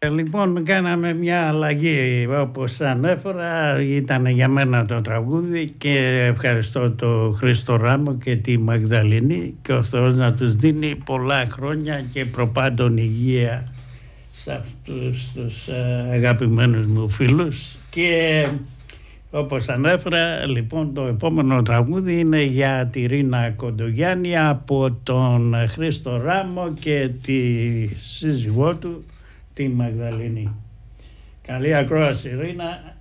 Λοιπόν, κάναμε μια αλλαγή, όπως ανέφερα, ήταν για μένα το τραγούδι και ευχαριστώ τον Χρήστο Ράμο και τη Μαγδαληνή και ο Θεός να τους δίνει πολλά χρόνια και προπάντων υγεία σε αυτούς τους αγαπημένους μου φίλους. Και όπως ανέφερα, λοιπόν, το επόμενο τραγούδι είναι για τη Ρίνα Κοντογιάννη από τον Χρήστο Ράμο και τη σύζυγό του, τη Μαγδαληνή. Καλή ακρόαση, Ρίνα.